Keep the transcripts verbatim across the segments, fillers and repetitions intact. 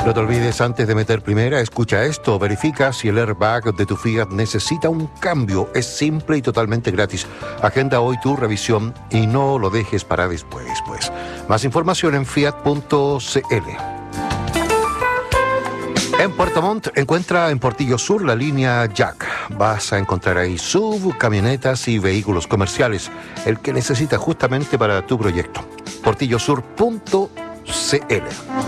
No te olvides, antes de meter primera, escucha esto, verifica si el airbag de tu Fiat necesita un cambio. Es simple y totalmente gratis. Agenda hoy tu revisión y no lo dejes para después, pues. Más información en fiat punto c l. En Puerto Montt, encuentra en Portillo Sur la línea Jack. Vas a encontrar ahí S U V, camionetas y vehículos comerciales, el que necesitas justamente para tu proyecto. portillo sur punto c l.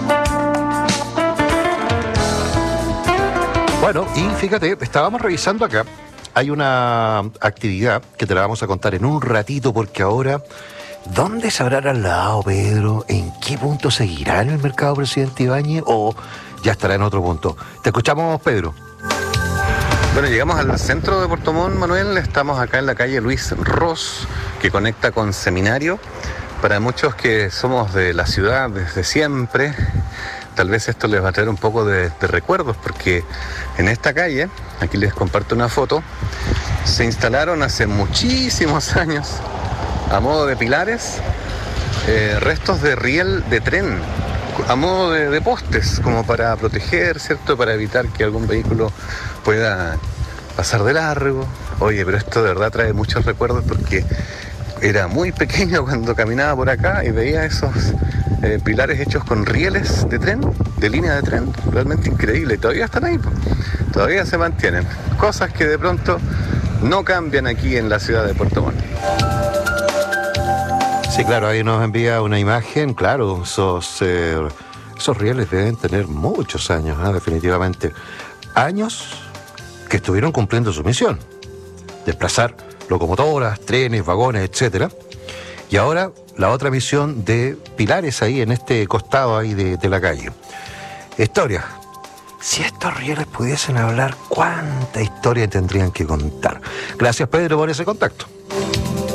Bueno, y fíjate, estábamos revisando acá, hay una actividad que te la vamos a contar en un ratito, porque ahora, ¿dónde se habrá trasladado Pedro? ¿En qué punto seguirá en el mercado Presidente Ibáñez? ¿O ya estará en otro punto? Te escuchamos, Pedro. Bueno, llegamos al centro de Puerto Montt, Manuel. Estamos acá en la calle Luis Ros, que conecta con Seminario. Para muchos que somos de la ciudad desde siempre, tal vez esto les va a traer un poco de, de recuerdos, porque en esta calle, aquí les comparto una foto, se instalaron hace muchísimos años, a modo de pilares, eh, restos de riel de tren, a modo de, de postes, como para proteger, ¿cierto? Para evitar que algún vehículo pueda pasar de largo. Oye, pero esto de verdad trae muchos recuerdos, porque era muy pequeño cuando caminaba por acá y veía esos eh, pilares hechos con rieles de tren, de línea de tren, realmente increíble. Y todavía están ahí, pues. Todavía se mantienen. Cosas que de pronto no cambian aquí en la ciudad de Puerto Montt. Sí, claro, ahí nos envía una imagen, claro, esos, eh, esos rieles deben tener muchos años, ¿eh? Definitivamente. Años que estuvieron cumpliendo su misión, desplazar locomotoras, trenes, vagones, etcétera. Y ahora la otra misión de pilares ahí en este costado ahí de, de la calle. Historia. Si estos rieles pudiesen hablar, ¿cuánta historia tendrían que contar? Gracias, Pedro, por ese contacto.